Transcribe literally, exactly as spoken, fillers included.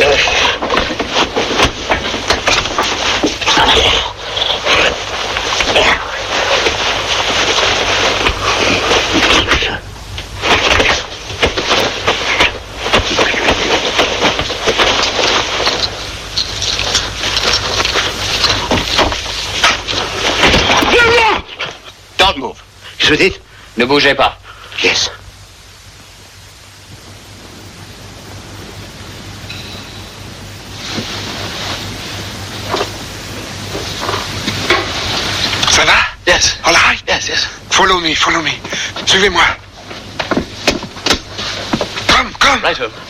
Don't move. Qu'est-ce que vous dites? Ne bougez pas. Yes. Ça va? Yes. All right? Yes, yes. Follow me, follow me. Suivez-moi. Come, come. Right, sir.